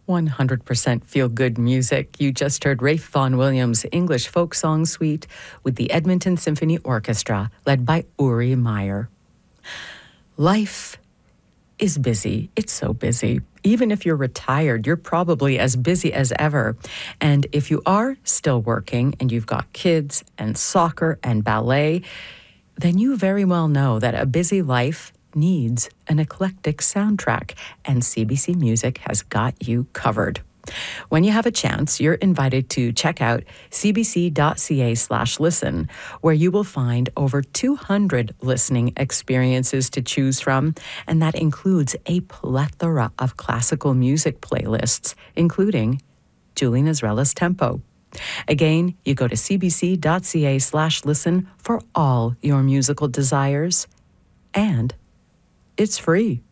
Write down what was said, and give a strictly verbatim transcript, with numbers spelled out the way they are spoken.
one hundred percent feel-good music. You just heard Ralph Vaughan Williams' English Folk Song Suite with the Edmonton Symphony Orchestra, led by Uri Meyer. Life is busy. It's so busy. Even if you're retired, you're probably as busy as ever. And if you are still working and you've got kids and soccer and ballet, then you very well know that a busy life needs an eclectic soundtrack, and C B C Music has got you covered. When you have a chance, you're invited to check out cbc.ca slash listen, where you will find over two hundred listening experiences to choose from, and that includes a plethora of classical music playlists, including Julie Nazrella's Tempo. Again, you go to cbc.ca slash listen for all your musical desires, and it's free.